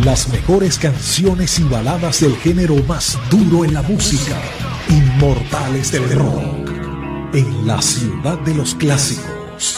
Las mejores canciones y baladas del género más duro en la música. Inmortales del rock. En la ciudad de los clásicos.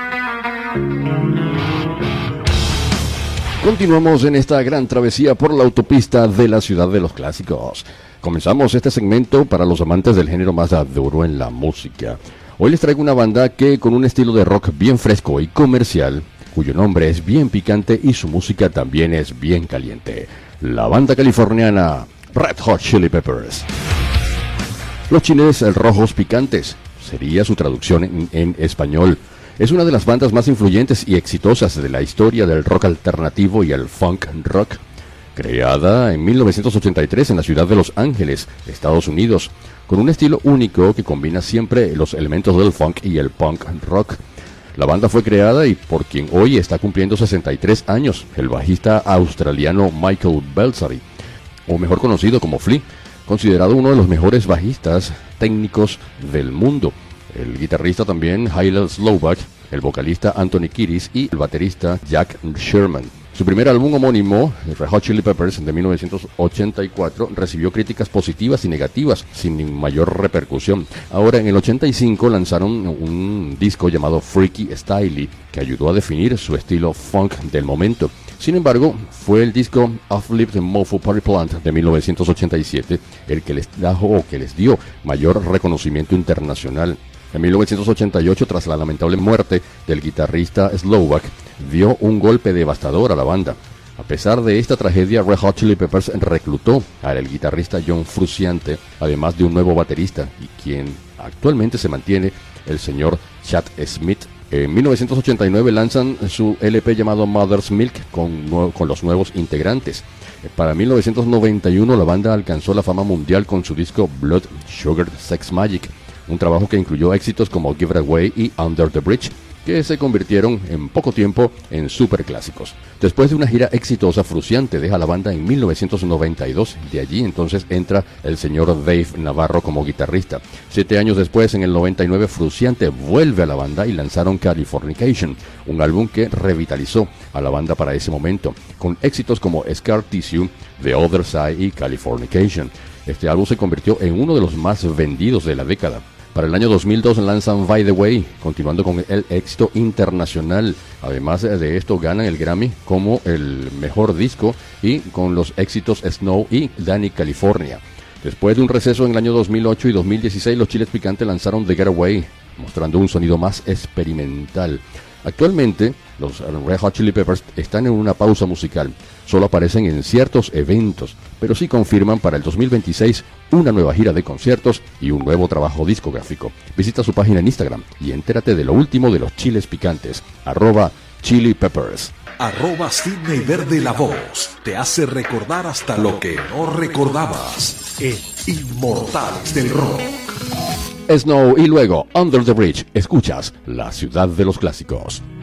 Continuamos en esta gran travesía por la autopista de la ciudad de los clásicos. Comenzamos este segmento para los amantes del género más duro en la música. Hoy les traigo una banda que con un estilo de rock bien fresco y comercial, cuyo nombre es bien picante y su música también es bien caliente. La banda californiana Red Hot Chili Peppers. Los chiles rojos picantes sería su traducción en español. Es una de las bandas más influyentes y exitosas de la historia del rock alternativo y el funk rock. Creada en 1983 en la ciudad de Los Ángeles, Estados Unidos, con un estilo único que combina siempre los elementos del funk y el punk rock. La banda fue creada y por quien hoy está cumpliendo 63 años, el bajista australiano Michael Balsari, o mejor conocido como Flea, considerado uno de los mejores bajistas técnicos del mundo. El guitarrista también Hillel Slovak, el vocalista Anthony Kiedis y el baterista Jack Sherman. Su primer álbum homónimo, Red Hot Chili Peppers, de 1984, recibió críticas positivas y negativas, sin mayor repercusión. Ahora, en el 85, lanzaron un disco llamado Freaky Styley, que ayudó a definir su estilo funk del momento. Sin embargo, fue el disco Uplift Mofo Party Plant de 1987 el que les dio mayor reconocimiento internacional. En 1988, tras la lamentable muerte del guitarrista Slovak, dio un golpe devastador a la banda. A pesar de esta tragedia, Red Hot Chili Peppers reclutó al guitarrista John Frusciante, además de un nuevo baterista, y quien actualmente se mantiene, el señor Chad Smith. En 1989 lanzan su LP llamado Mother's Milk con los nuevos integrantes. Para 1991 la banda alcanzó la fama mundial con su disco Blood, Sugar, Sex Magic, un trabajo que incluyó éxitos como Give It Away y Under the Bridge, que se convirtieron en poco tiempo en superclásicos. Después de una gira exitosa, Frusciante deja la banda en 1992. De allí entonces entra el señor Dave Navarro como guitarrista. 7 años después, en el 99, Frusciante vuelve a la banda y lanzaron Californication, un álbum que revitalizó a la banda para ese momento, con éxitos como Scar Tissue, The Other Side y Californication. Este álbum se convirtió en uno de los más vendidos de la década. Para el año 2002 lanzan By the Way, continuando con el éxito internacional. Además de esto, ganan el Grammy como el mejor disco y con los éxitos Snow y Danny California. Después de un receso en el año 2008 y 2016, los Chiles Picantes lanzaron The Getaway, mostrando un sonido más experimental. Actualmente, los Red Hot Chili Peppers están en una pausa musical. Solo aparecen en ciertos eventos, pero sí confirman para el 2026 una nueva gira de conciertos y un nuevo trabajo discográfico. Visita su página en Instagram y entérate de lo último de los Chiles Picantes. @Chili Peppers. @Sidney Verde La Voz. Te hace recordar hasta lo que no recordabas. En Inmortales del Rock. Snow y luego Under the Bridge. Escuchas La Ciudad de los Clásicos.